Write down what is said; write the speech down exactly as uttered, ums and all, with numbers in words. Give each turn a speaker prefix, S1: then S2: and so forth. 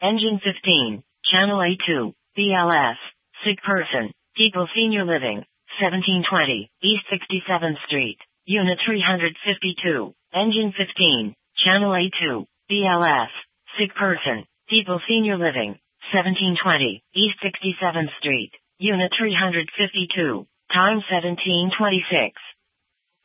S1: Engine fifteen, Channel A two, B L S, Sick Person, People Senior Living, seventeen twenty, East sixty-seventh Street, Unit three hundred fifty-two. Engine fifteen, Channel A two, B L S, Sick Person, People Senior Living, seventeen twenty, East sixty-seventh Street, Unit three hundred fifty-two. Time seventeen twenty-six.